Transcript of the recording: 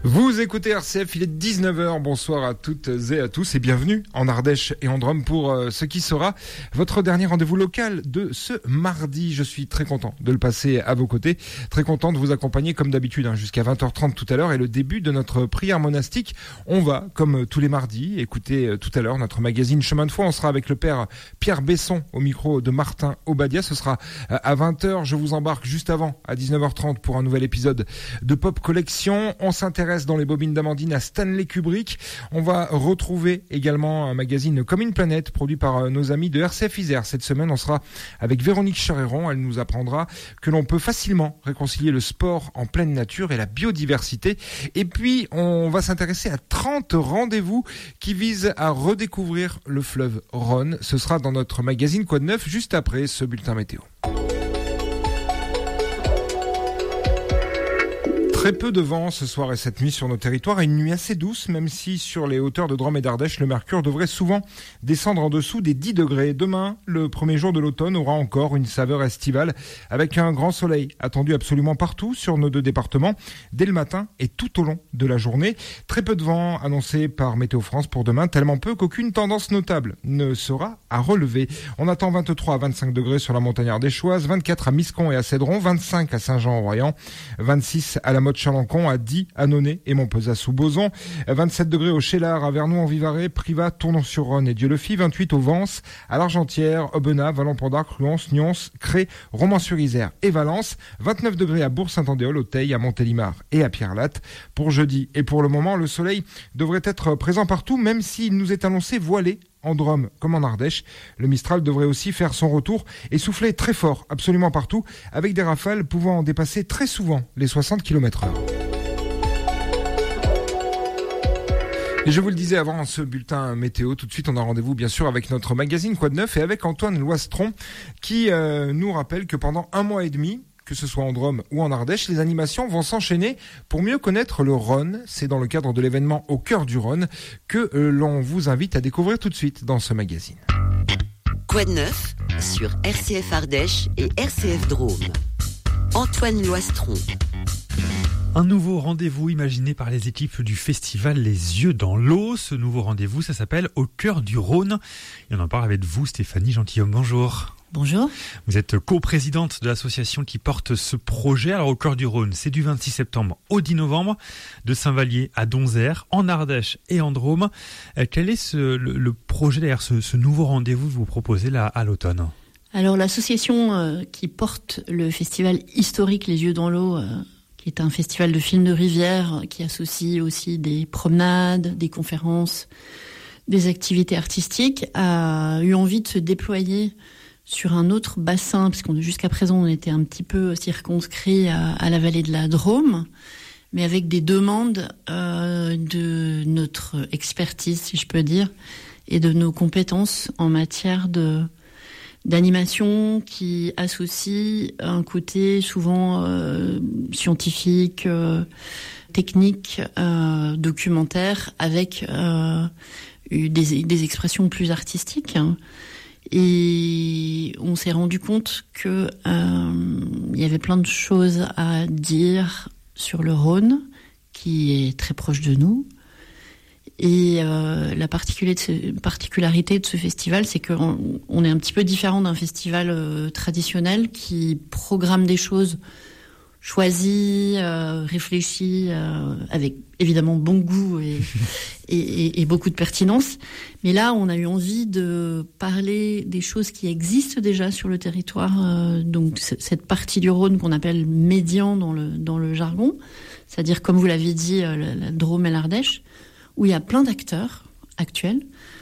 Vous écoutez RCF, il est 19h, bonsoir à toutes et à tous et bienvenue en Ardèche et en Drôme pour ce qui sera votre dernier rendez-vous local de ce mardi. Je suis très content de le passer à vos côtés, très content de vous accompagner comme d'habitude jusqu'à 20h30 tout à l'heure et le début de notre prière monastique. On va, comme tous les mardis, écouter tout à l'heure notre magazine Chemin de foi. On sera avec le père Pierre Besson au micro de Martin Obadia. Ce sera à 20h. Je vous embarque juste avant, à 19h30 pour un nouvel épisode de Pop Collection. On s'intéresse dans les bobines d'Amandine à Stanley Kubrick. On va retrouver également un magazine Comme une planète produit par nos amis de RCF Isère. Cette semaine, on sera avec Véronique Charéron. Elle nous apprendra que l'on peut facilement réconcilier le sport en pleine nature et la biodiversité. Et puis, on va s'intéresser à 30 rendez-vous qui visent à redécouvrir le fleuve Rhône. Ce sera dans notre magazine Quoi de neuf, juste après ce bulletin météo. Très peu de vent ce soir et cette nuit sur nos territoires et une nuit assez douce, même si sur les hauteurs de Drôme et d'Ardèche, le mercure devrait souvent descendre en dessous des 10 degrés. Demain, le premier jour de l'automne aura encore une saveur estivale avec un grand soleil attendu absolument partout sur nos deux départements, dès le matin et tout au long de la journée. Très peu de vent annoncé par Météo France pour demain, tellement peu qu'aucune tendance notable ne sera à relever. On attend 23 à 25 degrés sur la montagne ardéchoise, 24 à Miscon et à Cédron, 25 à Saint-Jean-en-Royan, 26 à la Motte-Chalancon, à Die, à Nonay et Montpezat-sous-Bozon, 27 degrés au Chélard, à Vernou-en-Vivarais, Privas, Tournon-sur-Rhône et Dieulefit, 28 au Vence, à l'Argentière, Aubenas, Vallon-Pont-d'Arc, Ruans, Nyons, Cré, Romans-sur-Isère et Valence, 29 degrés à Bourg-Saint-Andéol, au Teil, à Montélimar et à Pierrelatte. Pour jeudi et pour le moment, le soleil devrait être présent partout, même s'il nous est annoncé voilé en Drôme comme en Ardèche. Le Mistral devrait aussi faire son retour et souffler très fort absolument partout, avec des rafales pouvant dépasser très souvent les 60 km/h. Et je vous le disais avant ce bulletin météo, tout de suite on a rendez-vous bien sûr avec notre magazine Quoi de neuf et avec Antoine Loistron qui nous rappelle que pendant un mois et demi, que ce soit en Drôme ou en Ardèche, les animations vont s'enchaîner pour mieux connaître le Rhône. C'est dans le cadre de l'événement Au cœur du Rhône que l'on vous invite à découvrir tout de suite dans ce magazine. Quoi de neuf sur RCF Ardèche et RCF Drôme. Antoine Loistron. Un nouveau rendez-vous imaginé par les équipes du festival Les Yeux dans l'eau. Ce nouveau rendez-vous, ça s'appelle Au cœur du Rhône. Et on en parle avec vous, Stéphanie Gentilhomme. Bonjour. Bonjour. Vous êtes coprésidente de l'association qui porte ce projet. Alors, Au cœur du Rhône, c'est du 26 septembre au 10 novembre, de Saint-Vallier à Donzère, en Ardèche et en Drôme. Quel est le projet derrière ce nouveau rendez-vous que vous proposez là à l'automne ? Alors, l'association qui porte le festival historique Les Yeux dans l'eau, qui est un festival de films de rivière qui associe aussi des promenades, des conférences, des activités artistiques, a eu envie de se déployer sur un autre bassin, parce jusqu'à présent on était un petit peu circonscrit à la vallée de la Drôme, mais avec des demandes de notre expertise, si je peux dire, et de nos compétences en matière d'animation qui associe un côté souvent scientifique, technique, documentaire, avec des expressions plus artistiques. Et on s'est rendu compte que il y avait plein de choses à dire sur le Rhône, qui est très proche de nous. Et la particularité de ce festival, c'est qu'on est un petit peu différent d'un festival traditionnel qui programme des choses choisies, réfléchies, avec évidemment bon goût et beaucoup de pertinence. Mais là, on a eu envie de parler des choses qui existent déjà sur le territoire. Donc cette partie du Rhône qu'on appelle médian dans le jargon, c'est-à-dire, comme vous l'avez dit, la Drôme et l'Ardèche, où il y a plein d'acteurs actuels,